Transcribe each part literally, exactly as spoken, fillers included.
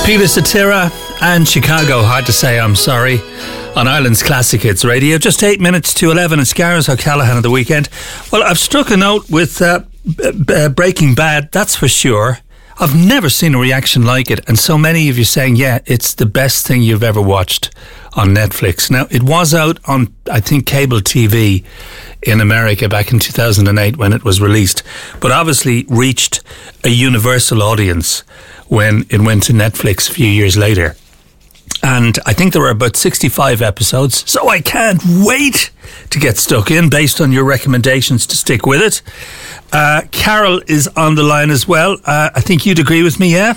Peter Cetera and Chicago, Hard to Say I'm Sorry, on Ireland's Classic Hits Radio. Just eight minutes to eleven. It's Gareth O'Callaghan of the weekend. Well, I've struck a note with uh, b- b- Breaking Bad, that's for sure. I've never seen a reaction like it, and so many of you saying, yeah, it's the best thing you've ever watched on Netflix. Now, it was out on, I think, cable T V in America back in two thousand eight when it was released, but obviously reached a universal audience when it went to Netflix a few years later. And I think there were about sixty-five episodes, so I can't wait to get stuck in based on your recommendations to stick with it. Uh, Carol is on the line as well. Uh, I think you'd agree with me, yeah?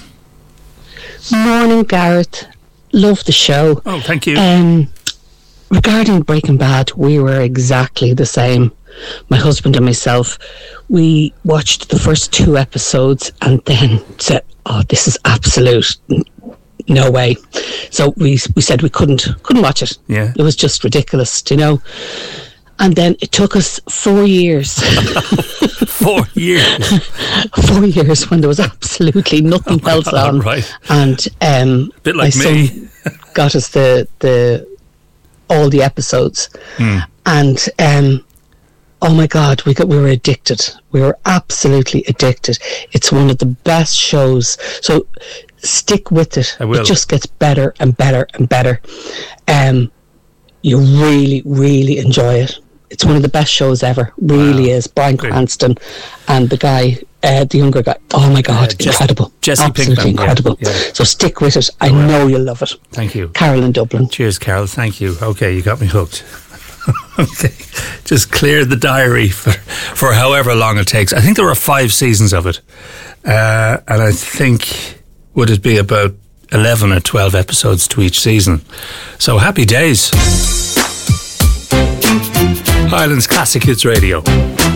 Morning, Gareth. Love the show. Oh, thank you. Um, regarding Breaking Bad, we were exactly the same. My husband and myself, we watched the first two episodes and then said, oh, this is absolute no way. So we we said we couldn't couldn't watch it. Yeah. It was just ridiculous, you know. And then it took us four years. Four years. Four years when there was absolutely nothing Oh, else God, on. right. And um, Bit like my me. son got us the the all the episodes, Hmm. and um, oh my God, we got we were addicted. We were absolutely addicted. It's one of the best shows. So stick with it. I will. It just gets better and better and better. Um, you really, really enjoy it. It's one of the best shows ever. Really Wow. is. Bryan Great. Cranston and the guy, uh, the younger guy. Oh my God, Uh, Jesse- incredible. Jesse Absolutely Pinkman, yeah, incredible. yeah. So stick with it. I know you'll love it. Thank you. Carol in Dublin. Cheers, Carol. Thank you. Okay, you got me hooked. Okay, just clear the diary for, for however long it takes. I think there were five seasons of it. Uh, and I think, would it be about eleven or twelve episodes to each season? So happy days. Ireland's Classic Hits Radio.